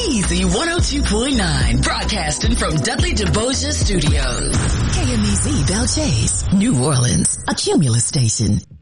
Easy 102.9, broadcasting from Dudley DeBoja Studios. KMEZ Belle Chase, New Orleans, a Cumulus station.